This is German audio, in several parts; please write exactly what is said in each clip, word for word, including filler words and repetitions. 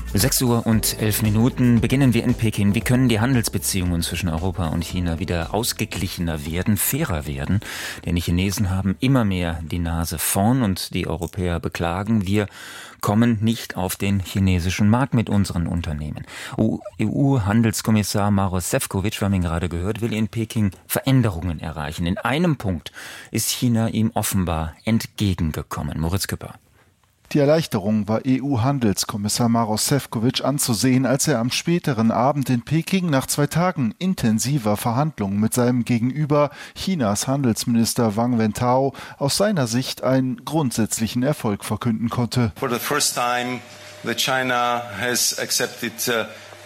sechs Uhr und elf Minuten beginnen wir in Peking. Wie können die Handelsbeziehungen zwischen Europa und China wieder ausgeglichener werden, fairer werden? Denn die Chinesen haben immer mehr die Nase vorn und die Europäer beklagen, wir kommen nicht auf den chinesischen Markt mit unseren Unternehmen. E U-Handelskommissar Maroš Šefčovič, wir haben ihn gerade gehört, will in Peking Veränderungen erreichen. In einem Punkt ist China ihm offenbar entgegengekommen. Moritz Küpper. Die Erleichterung war E U-Handelskommissar Maroš Šefčovič anzusehen, als er am späteren Abend in Peking nach zwei Tagen intensiver Verhandlungen mit seinem Gegenüber, Chinas Handelsminister Wang Wentao, aus seiner Sicht einen grundsätzlichen Erfolg verkünden konnte. For the first time, that China has accepted uh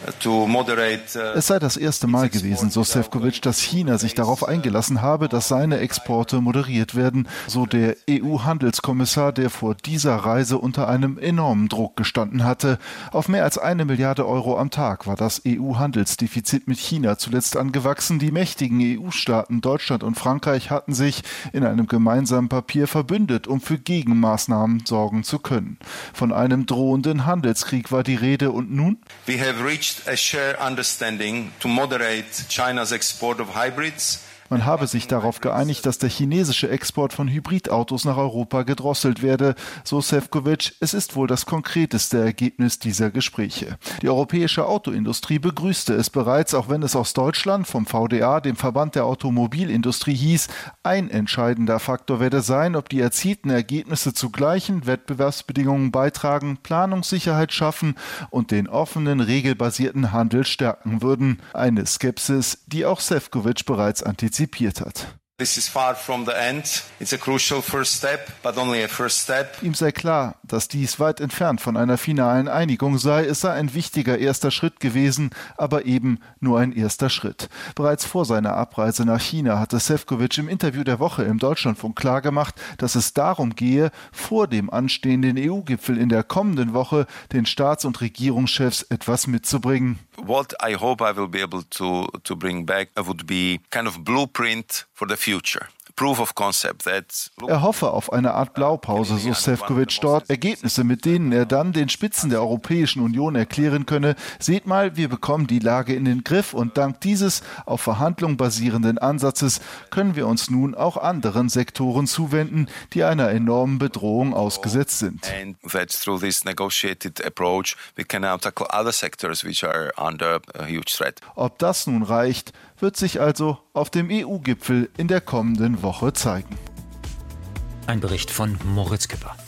Es sei das erste Mal gewesen, so Šefčovič, dass China sich darauf eingelassen habe, dass seine Exporte moderiert werden, so der E U-Handelskommissar, der vor dieser Reise unter einem enormen Druck gestanden hatte. Auf mehr als eine Milliarde Euro am Tag war das E U-Handelsdefizit mit China zuletzt angewachsen. Die mächtigen E U-Staaten Deutschland und Frankreich hatten sich in einem gemeinsamen Papier verbündet, um für Gegenmaßnahmen sorgen zu können. Von einem drohenden Handelskrieg war die Rede und nun? We have reached a shared understanding to moderate China's export of hybrids. Man habe sich darauf geeinigt, dass der chinesische Export von Hybridautos nach Europa gedrosselt werde, so Šefčovič. Es ist wohl das konkreteste Ergebnis dieser Gespräche. Die europäische Autoindustrie begrüßte es bereits, auch wenn es aus Deutschland vom V D A, dem Verband der Automobilindustrie, hieß, ein entscheidender Faktor werde sein, ob die erzielten Ergebnisse zu gleichen Wettbewerbsbedingungen beitragen, Planungssicherheit schaffen und den offenen, regelbasierten Handel stärken würden. Eine Skepsis, die auch Šefčovič bereits antizipiert hat. This is far from the end. It's a crucial first step, but only a first step. Ihm sei klar, dass dies weit entfernt von einer finalen Einigung sei. Es sei ein wichtiger erster Schritt gewesen, aber eben nur ein erster Schritt. Bereits vor seiner Abreise nach China hatte Šefčovič im Interview der Woche im Deutschlandfunk klargemacht, dass es darum gehe, vor dem anstehenden E U-Gipfel in der kommenden Woche den Staats- und Regierungschefs etwas mitzubringen. What I hope I will be able to to bring back would be kind of blueprint for the future. Proof of concept that Er hoffe auf eine Art Blaupause, so Šefčovič dort, Ergebnisse, mit denen er dann den Spitzen der Europäischen Union erklären könne, seht mal, wir bekommen die Lage in den Griff und dank dieses auf Verhandlungen basierenden Ansatzes können wir uns nun auch anderen Sektoren zuwenden, die einer enormen Bedrohung ausgesetzt sind. and that through this negotiated approach we can now tackle other sectors which are under a huge threat. Ob das nun reicht, wird sich also auf dem E U-Gipfel in der kommenden Woche zeigen. Ein Bericht von Moritz Küpper.